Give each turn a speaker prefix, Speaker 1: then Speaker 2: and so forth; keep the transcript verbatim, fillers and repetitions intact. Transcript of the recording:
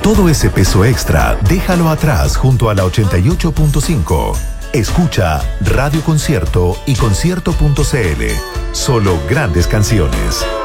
Speaker 1: Todo ese peso extra, déjalo atrás junto a la ochenta y ocho punto cinco. Escucha Radio Concierto y concierto punto c l. Solo grandes canciones.